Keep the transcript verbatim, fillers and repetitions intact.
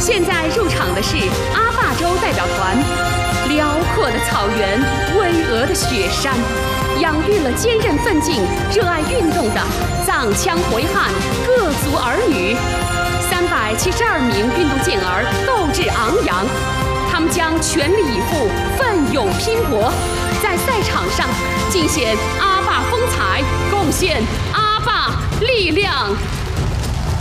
现在入场的是阿坝州代表团。辽阔的草原，巍峨的雪山，养育了坚韧奋进、热爱运动的藏羌回汉各族儿女。三百七十二名运动健儿斗志昂扬，他们将全力以赴、奋勇拼搏，在赛场上尽显阿坝风采，贡献阿坝力量。